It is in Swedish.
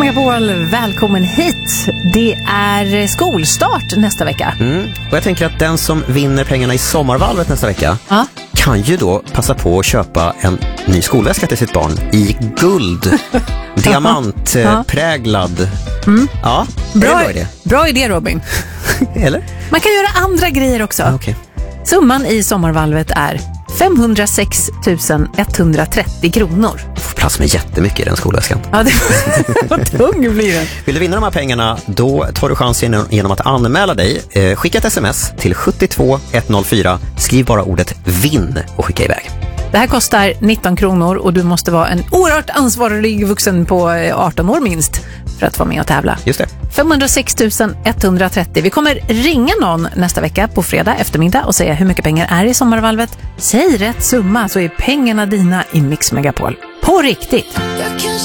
Megapol, välkommen hit. Det är skolstart nästa vecka. Och jag tänker att den som vinner pengarna i sommarvalvet nästa vecka kan ju då passa på att köpa en ny skolväska till sitt barn i guld. Diamantpräglad. Ja, bra idé Robin. Eller? Man kan göra andra grejer också. Okay. Summan i sommarvalvet är 506 130 kronor. Får plats med jättemycket i den skolväskan. Ja, det var tung blir den. Vill du vinna de här pengarna, då tar du chansen genom att anmäla dig. Skicka ett sms till 72 104. Skriv bara ordet vinn och skicka iväg. Det här kostar 19 kronor och du måste vara en oerhört ansvarig vuxen på 18 år minst för att vara med och tävla. Just det. 506 130. Vi kommer ringa någon nästa vecka på fredag eftermiddag och säga hur mycket pengar är i sommarvalvet. Säg rätt summa så är pengarna dina i Mix Megapol. På riktigt!